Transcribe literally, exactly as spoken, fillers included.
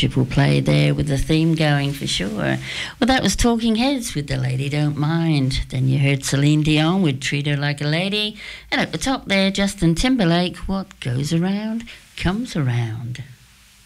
triple play there with the theme going for sure. Well, that was Talking Heads with The Lady Don't Mind. Then you heard Celine Dion with Treat Her Like a Lady. And at the top there, Justin Timberlake, What Goes Around Comes Around.